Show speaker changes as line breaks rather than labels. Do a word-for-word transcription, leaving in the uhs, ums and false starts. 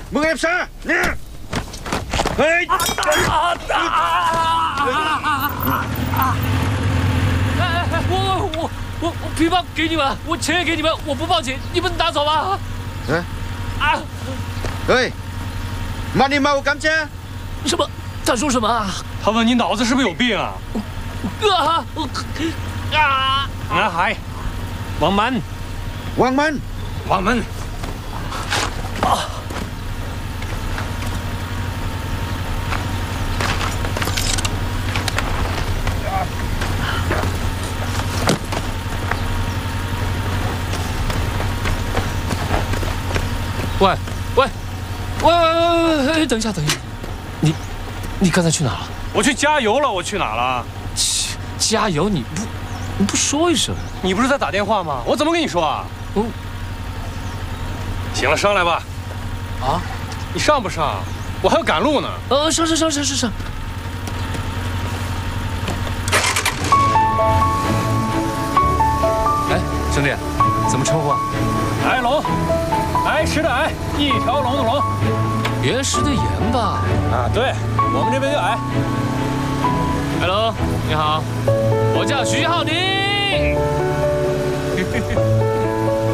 มึงเอฟซ่าเนี่ยเฮ้ย
我我我我皮包给你们，我钱也给你们，我不报警，你们拿走吧。
哎啊！哎，妈你妈我干姐？
什么？他说什么啊？
他问你脑子是不是有病啊？
啊啊！
男孩，王满，
王满，
王满。啊！
喂喂喂喂喂！等一下，等一下，你你刚才去哪了？
我去加油了。我去哪了？
加油！你不你不说一声？
你不是在打电话吗？我怎么跟你说啊？嗯。行了，上来吧。
啊？
你上不上？我还要赶路呢。
呃，上上上上上上。哎，兄弟，怎么称呼啊？
矮龙。挨石的挨，一条龙的龙，
岩石的岩吧？
啊，对，我们这边就矮。
Hello， 你好，我叫徐浩宁。